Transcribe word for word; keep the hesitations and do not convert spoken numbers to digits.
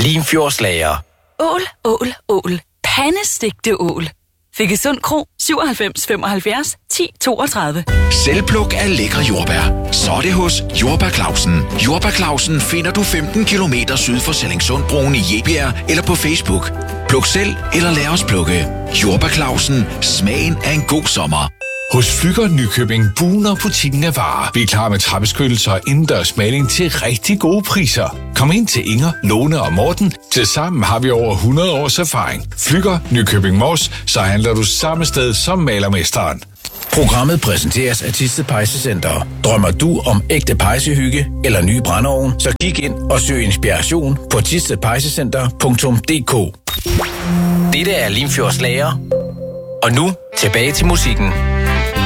Limfjordslager. Ål, ål, ål. Pandestegte ål. Fikkesund Kro, syvoghalvfems femoghalvfjerds ti toogtredive. Selvpluk af lækre jordbær. Så er det hos Jordbær Clausen. Jordbær Clausen finder du femten kilometer syd for Sellingsundbroen i Jebjerg eller på Facebook. Pluk selv eller lad os plukke. Jordbær Clausen. Smagen af en god sommer. Hos Flygger Nykøbing buner butikken af varer. Vi er klar med trappeskyttelser og indendørs maling til rigtig gode priser. Kom ind til Inger, Lone og Morten. Tilsammen har vi over hundrede års erfaring. Flygger Nykøbing Mors, så handler du samme sted som malermesteren. Programmet præsenteres af Thisted Pejsecenter. Drømmer du om ægte pejsehygge eller ny brændeovn, så kig ind og søg inspiration på thisted pejsecenter punktum d k. Dette er Limfjordslager. Og nu tilbage til musikken.